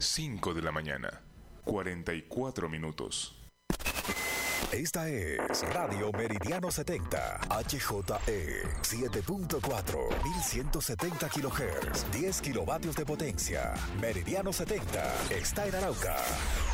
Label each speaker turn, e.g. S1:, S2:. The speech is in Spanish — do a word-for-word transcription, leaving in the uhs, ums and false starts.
S1: cinco de la mañana, cuarenta y cuatro minutos.
S2: Esta es Radio Meridiano setenta, H J E siete punto cuatro, mil ciento setenta kilohertz, diez kilovatios de potencia. Meridiano setenta está en Arauca.